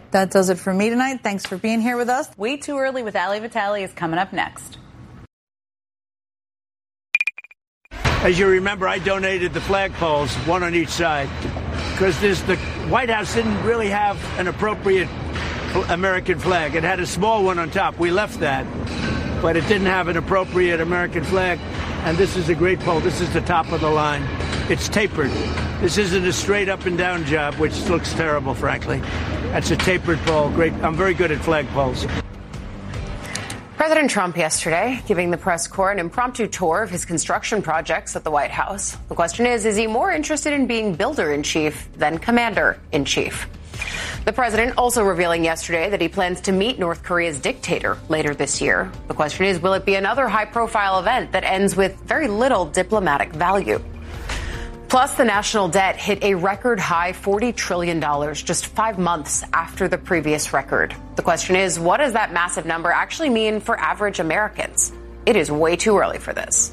That does it for me tonight. Thanks for being here with us. Way Too Early with Ali Vitale is coming up next. As you remember, I donated the flagpoles, one on each side, because the White House didn't really have an appropriate American flag. It had a small one on top. We left that, but it didn't have an appropriate American flag. And this is a great pole. This is the top of the line. It's tapered. This isn't a straight up and down job, which looks terrible, frankly. That's a tapered pole. Great. I'm very good at flagpoles. President Trump yesterday giving the press corps an impromptu tour of his construction projects at the White House. The question is he more interested in being builder-in-chief than commander-in-chief? The president also revealing yesterday that he plans to meet North Korea's dictator later this year. The question is, will it be another high-profile event that ends with very little diplomatic value? Plus, the national debt hit a record high $40 trillion just 5 months after the previous record. The question is, what does that massive number actually mean for average Americans? It is way too early for this.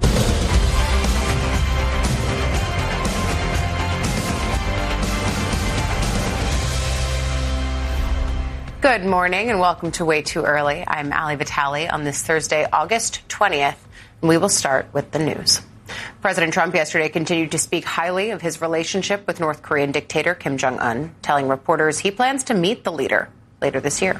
Good morning and welcome to Way Too Early. I'm Ali Vitale on this Thursday, August 20th, and we will start with the news. President Trump yesterday continued to speak highly of his relationship with North Korean dictator Kim Jong-un, telling reporters he plans to meet the leader later this year.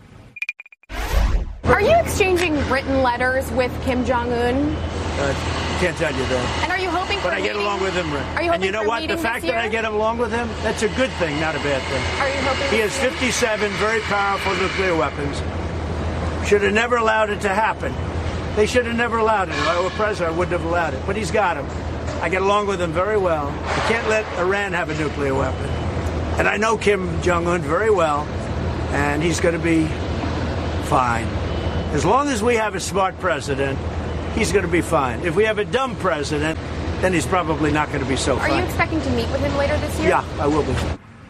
Are you exchanging written letters with Kim Jong-un? Can't tell you that. And are you hoping for But I get along with him. Are you hoping and you know for what? The fact that I get along with him, that's a good thing, not a bad thing. Are you hoping? He has 57 very powerful nuclear weapons. Should have never allowed it to happen. They should have never allowed it. If I were president, I wouldn't have allowed it. But he's got them. I get along with him very well. You can't let Iran have a nuclear weapon. And I know Kim Jong-un very well, and he's going to be fine. As long as we have a smart president, he's going to be fine. If we have a dumb president, then he's probably not going to be so fine. Are you expecting to meet with him later this year? Yeah, I will be.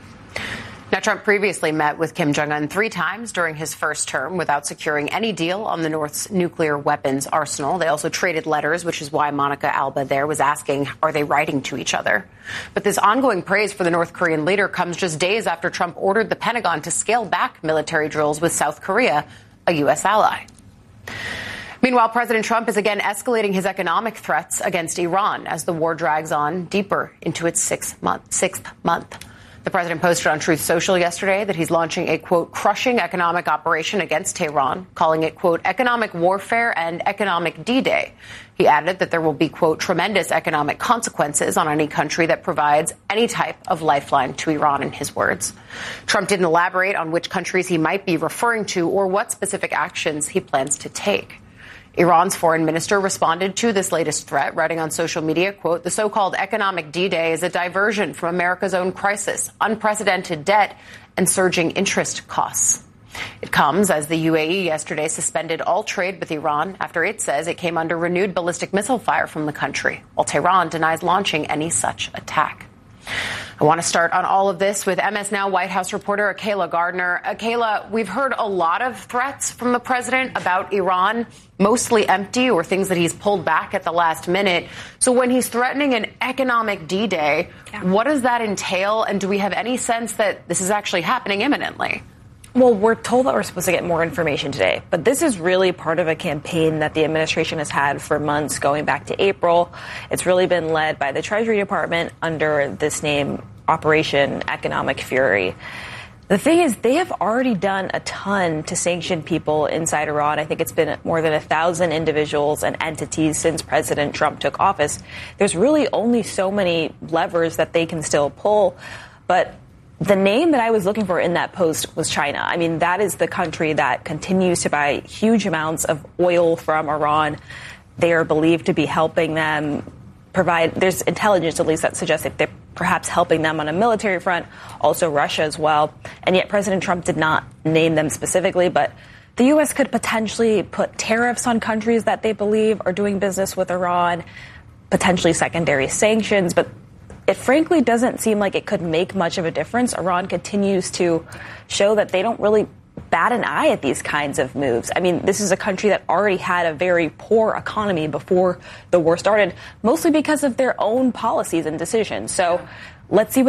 Now, Trump previously met with Kim Jong-un 3 times during his first term without securing any deal on the North's nuclear weapons arsenal. They also traded letters, which is why Monica Alba there was asking, are they writing to each other? But this ongoing praise for the North Korean leader comes just days after Trump ordered the Pentagon to scale back military drills with South Korea, a U.S. ally. Meanwhile, President Trump is again escalating his economic threats against Iran as the war drags on deeper into its sixth month. The president posted on Truth Social yesterday that he's launching a, quote, crushing economic operation against Tehran, calling it, quote, economic warfare and economic D-Day. He added that there will be, quote, tremendous economic consequences on any country that provides any type of lifeline to Iran, in his words. Trump didn't elaborate on which countries he might be referring to or what specific actions he plans to take. Iran's foreign minister responded to this latest threat, writing on social media, quote, the so-called economic D-Day is a diversion from America's own crisis, unprecedented debt, and surging interest costs. It comes as the UAE yesterday suspended all trade with Iran after it says it came under renewed ballistic missile fire from the country, while Tehran denies launching any such attack. I want to start on all of this with MS Now White House reporter Akayla Gardner. Akayla, we've heard a lot of threats from the president about Iran, mostly empty or things that he's pulled back at the last minute. So when he's threatening an economic D-Day, what does that entail? And do we have any sense that this is actually happening imminently? Well, we're told that we're supposed to get more information today, but this is really part of a campaign that the administration has had for months going back to April. It's really been led by the Treasury Department under this name, Operation Economic Fury. The thing is, they have already done a ton to sanction people inside Iran. I think it's been more than 1,000 individuals and entities since President Trump took office. There's really only so many levers that they can still pull, but the name that I was looking for in that post was China. I mean, that is the country that continues to buy huge amounts of oil from Iran. They are believed to be helping them provide, there's intelligence at least that suggests that they're perhaps helping them on a military front, also Russia as well. And yet President Trump did not name them specifically, but the U.S. could potentially put tariffs on countries that they believe are doing business with Iran, potentially secondary sanctions, but it frankly doesn't seem like it could make much of a difference. Iran continues to show that they don't really bat an eye at these kinds of moves. I mean, this is a country that already had a very poor economy before the war started, mostly because of their own policies and decisions. So let's see what they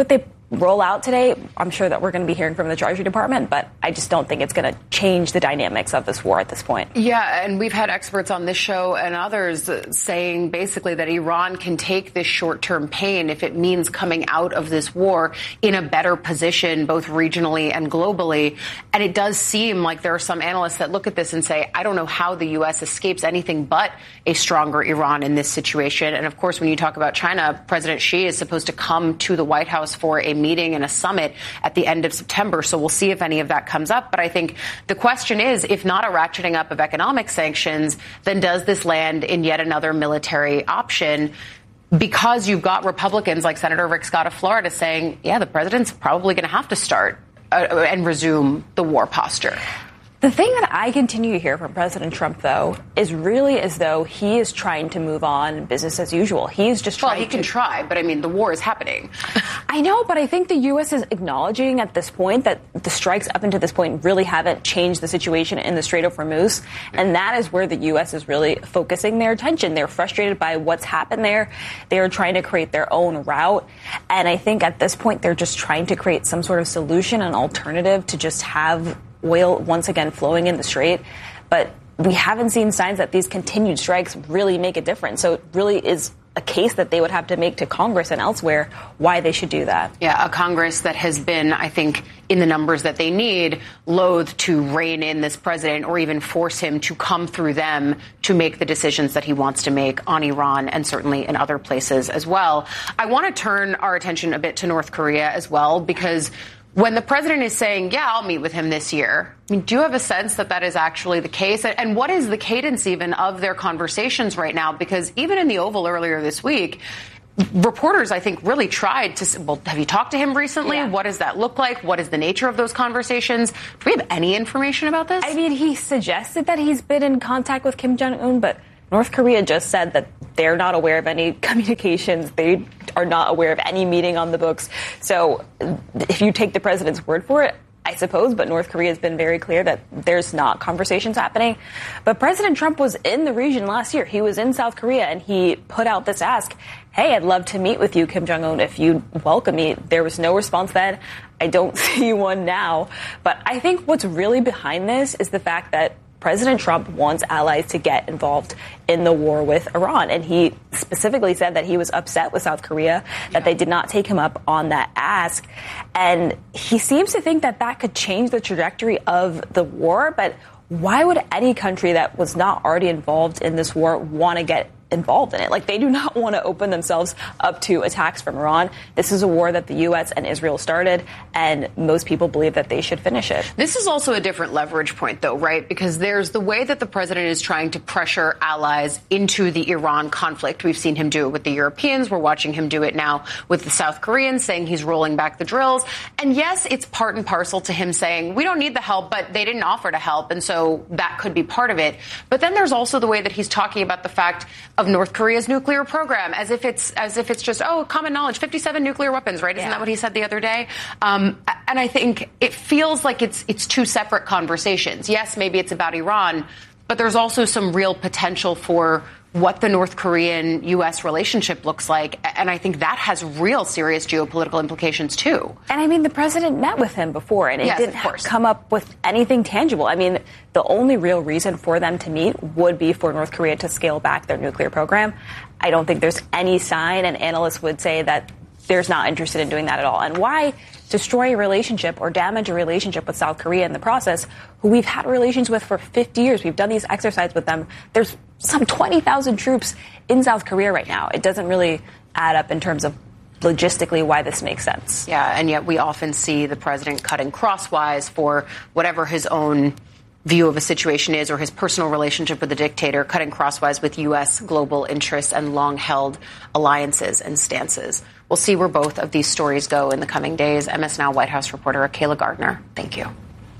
roll out today, I'm sure that we're going to be hearing from the Treasury Department, but I just don't think it's going to change the dynamics of this war at this point. Yeah, and we've had experts on this show and others saying basically that Iran can take this short-term pain if it means coming out of this war in a better position, both regionally and globally. And it does seem like there are some analysts that look at this and say, I don't know how the U.S. escapes anything but a stronger Iran in this situation. And of course, when you talk about China, President Xi is supposed to come to the White House for a meeting and a summit at the end of September. So we'll see if any of that comes up. But I think the question is, if not a ratcheting up of economic sanctions, then does this land in yet another military option? Because you've got Republicans like Senator Rick Scott of Florida saying, yeah, the president's probably going to have to start and resume the war posture. The thing that I continue to hear from President Trump, though, is really as though he is trying to move on business as usual. He's just trying Well, he can try, but I mean, the war is happening. I know, but I think the U.S. is acknowledging at this point that the strikes up until this point really haven't changed the situation in the Strait of Hormuz. And that is where the U.S. is really focusing their attention. They're frustrated by what's happened there. They are trying to create their own route. And I think at this point, they're just trying to create some sort of solution, an alternative to just have oil once again flowing in the strait. But we haven't seen signs that these continued strikes really make a difference. So it really is a case that they would have to make to Congress and elsewhere why they should do that. Yeah, a Congress that has been, I think, in the numbers that they need, loath to rein in this president or even force him to come through them to make the decisions that he wants to make on Iran and certainly in other places as well. I want to turn our attention a bit to North Korea as well, because when the president is saying, yeah, I'll meet with him this year, I mean, do you have a sense that that is actually the case? And what is the cadence even of their conversations right now? Because even in the Oval earlier this week, reporters, I think, really tried to say, well, have you talked to him recently? Yeah. What does that look like? What is the nature of those conversations? Do we have any information about this? I mean, he suggested that he's been in contact with Kim Jong-un, but North Korea just said that they're not aware of any communications. They are not aware of any meeting on the books. So if you take the president's word for it, I suppose, but North Korea has been very clear that there's not conversations happening. But President Trump was in the region last year. He was in South Korea, and he put out this ask, hey, I'd love to meet with you, Kim Jong-un, if you welcome me. There was no response then. I don't see one now. But I think what's really behind this is the fact that President Trump wants allies to get involved in the war with Iran. And he specifically said that he was upset with South Korea, that they did not take him up on that ask. And he seems to think that that could change the trajectory of the war. But why would any country that was not already involved in this war want to get involved in it? Like, they do not want to open themselves up to attacks from Iran. This is a war that the U.S. and Israel started, and most people believe that they should finish it. This is also a different leverage point, though, right? Because there's the way that the president is trying to pressure allies into the Iran conflict. We've seen him do it with the Europeans. We're watching him do it now with the South Koreans, saying he's rolling back the drills. And yes, it's part and parcel to him saying, we don't need the help, but they didn't offer to help. And so that could be part of it. But then there's also the way that he's talking about the fact of North Korea's nuclear program, as if it's just, common knowledge, 57 nuclear weapons, right? Isn't that what he said the other day? And I think it feels like it's two separate conversations. Yes, maybe it's about Iran, but there's also some real potential for what the North Korean-U.S. relationship looks like. And I think that has real serious geopolitical implications, too. And I mean, the president met with him before, and it didn't come up with anything tangible. I mean, the only real reason for them to meet would be for North Korea to scale back their nuclear program. I don't think there's any sign, and analysts would say that there's not interested in doing that at all. And why destroy a relationship or damage a relationship with South Korea in the process, who we've had relations with for 50 years? We've done these exercises with them. There's some 20,000 troops in South Korea right now. It doesn't really add up in terms of logistically why this makes sense. Yeah, and yet we often see the president cutting crosswise for whatever his own view of a situation is, or his personal relationship with the dictator, cutting crosswise with U.S. global interests and long-held alliances and stances. We'll see where both of these stories go in the coming days. MS Now White House reporter Kayla Gardner, thank you.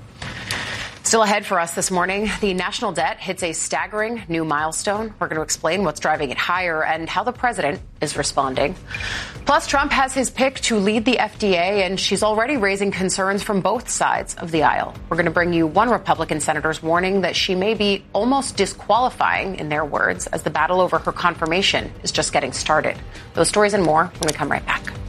Still ahead for us this morning, the national debt hits a staggering new milestone. We're going to explain what's driving it higher and how the president is responding. Plus, Trump has his pick to lead the FDA, and she's already raising concerns from both sides of the aisle. We're going to bring you one Republican senator's warning that she may be almost disqualifying, in their words, as the battle over her confirmation is just getting started. Those stories and more when we come right back.